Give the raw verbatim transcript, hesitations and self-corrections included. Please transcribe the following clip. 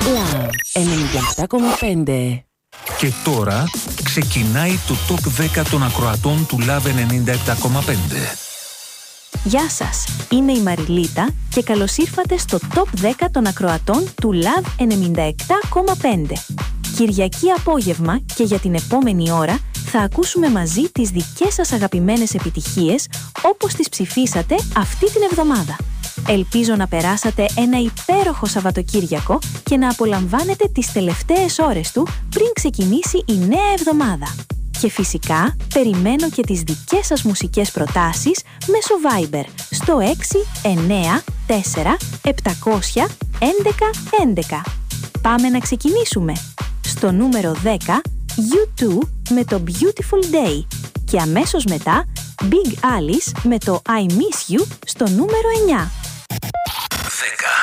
Love ενενήντα επτά κόμμα πέντε. Και τώρα ξεκινάει το Top δέκα των ακροατών του Love ενενήντα επτά κόμμα πέντε. Γεια σας, είμαι η Μαριλίτα και καλώς ήρθατε στο Top δέκα των ακροατών του Love ενενήντα επτά κόμμα πέντε. Κυριακή απόγευμα και για την επόμενη ώρα θα ακούσουμε μαζί τις δικές σας αγαπημένες επιτυχίες όπως τις ψηφίσατε αυτή την εβδομάδα. Ελπίζω να περάσατε ένα υπέροχο Σαββατοκύριακο και να απολαμβάνετε τις τελευταίες ώρες του πριν ξεκινήσει η νέα εβδομάδα. Και φυσικά, περιμένω και τις δικές σας μουσικές προτάσεις μέσω Viber στο έξι εννέα τέσσερα επτά μηδέν ένα ένα ένα. Πάμε να ξεκινήσουμε. Στο νούμερο δέκα, γιου τού με το Beautiful Day και αμέσως μετά Big Alice με το I Miss You στο νούμερο εννιά. δέκα.